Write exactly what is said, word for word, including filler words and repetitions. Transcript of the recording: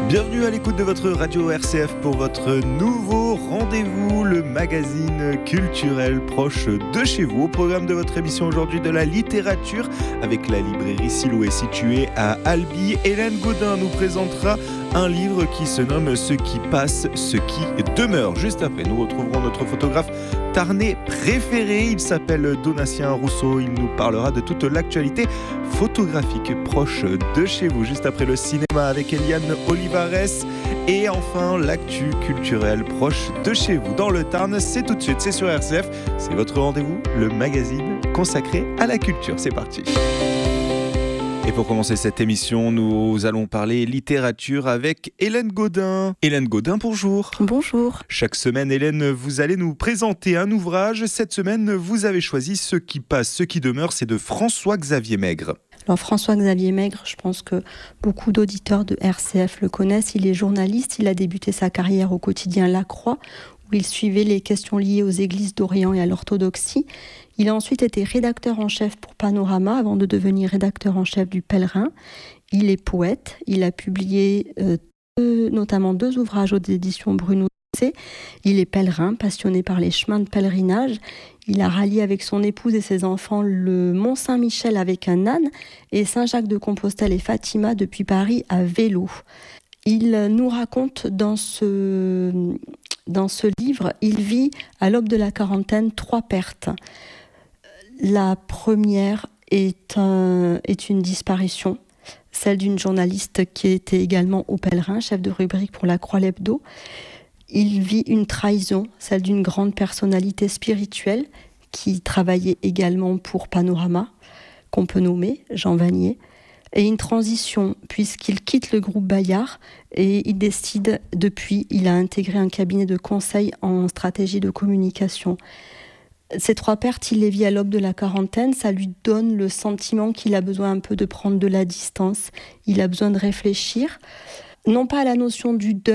Bienvenue à l'écoute de votre radio R C F pour votre nouveau rendez-vous, le magazine culturel proche de chez vous. Au programme de votre émission aujourd'hui, de la littérature avec la librairie Siloué située à Albi. Hélène Gaudin nous présentera un livre qui se nomme « Ce qui passe, ce qui demeure ». Juste après, nous retrouverons notre photographe tarnais préféré. Il s'appelle Donatien Rousseau. Il nous parlera de toute l'actualité photographique proche de chez vous. Juste après, le cinéma avec Eliane Olivares. Et enfin, l'actu culturelle proche de chez vous. Dans le Tarn, c'est tout de suite, c'est sur R C F. C'est votre rendez-vous, le magazine consacré à la culture. C'est parti. Et pour commencer cette émission, nous allons parler littérature avec Hélène Gaudin. Hélène Gaudin, bonjour. Bonjour. Chaque semaine, Hélène, vous allez nous présenter un ouvrage. Cette semaine, vous avez choisi « Ce qui passe, ce qui demeure », c'est de François-Xavier Maigre. Alors François-Xavier Maigre, je pense que beaucoup d'auditeurs de R C F le connaissent. Il est journaliste, il a débuté sa carrière au quotidien La Croix, où il suivait les questions liées aux églises d'Orient et à l'orthodoxie. Il a ensuite été rédacteur en chef pour Panorama avant de devenir rédacteur en chef du Pèlerin. Il est poète, il a publié euh, deux, notamment deux ouvrages aux éditions Bruno. Il est pèlerin, passionné par les chemins de pèlerinage. Il a rallié avec son épouse et ses enfants le Mont Saint-Michel avec un âne et Saint-Jacques-de-Compostelle et Fatima depuis Paris à vélo. Il nous raconte dans ce, dans ce livre, il vit à l'aube de la quarantaine trois pertes. La première est, un, est une disparition, celle d'une journaliste qui était également au Pèlerin, chef de rubrique pour la Croix l'Hebdo. Il vit une trahison, celle d'une grande personnalité spirituelle qui travaillait également pour Panorama, qu'on peut nommer Jean Vanier, et une transition puisqu'il quitte le groupe Bayard et il décide, depuis, il a intégré un cabinet de conseil en stratégie de communication. Ces trois pertes, il les vit à l'aube de la quarantaine, ça lui donne le sentiment qu'il a besoin un peu de prendre de la distance, il a besoin de réfléchir, non pas à la notion du deuil,